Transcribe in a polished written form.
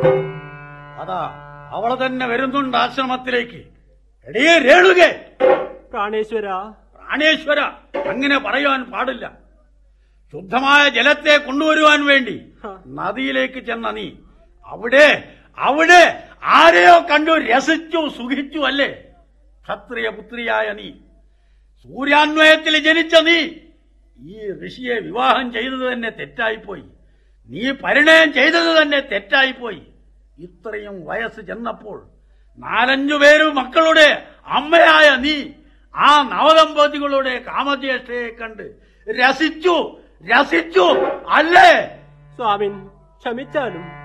അതാ അവളെ തന്നെ വരുന്നുണ്ട് ആശ്രമത്തിലേക്ക്. എടിയേ രേണുകേ! പ്രാണേശ്വര, പ്രാണേശ്വര, അങ്ങനെ പറയാൻ പാടില്ല. ശുദ്ധമായ ജലത്തെ കൊണ്ടുവരുവാൻ വേണ്ടി നദിയിലേക്ക് ചെന്ന നീ അവിടെ ആരെയോ കണ്ടു രസിച്ചു സുഖിച്ചു അല്ലേ? ക്ഷത്രിയ പുത്രിയായ നീ, സൂര്യാന്വയത്തിൽ ജനിച്ച നീ ഈ ഋഷിയെ വിവാഹം ചെയ്തത് തന്നെ തെറ്റായിപ്പോയി. നീ പരിണയം ചെയ്തത് തന്നെ തെറ്റായിപ്പോയി. ഇത്രയും വയസ്സ് ചെന്നപ്പോൾ 4-5 പേര് മക്കളുടെ അമ്മയായ നീ ആ നവദമ്പതികളുടെ കാമജ്യേഷ്ഠയെ കണ്ട് രസിച്ചു അല്ലേ? സ്വാമിൻ ക്ഷമിച്ചാലും